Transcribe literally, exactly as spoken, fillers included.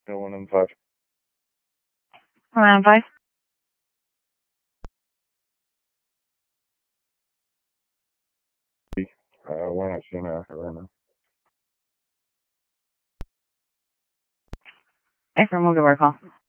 No one on five. One on five. Uh, we're not seeing her right now. Affirm, we'll give her a call.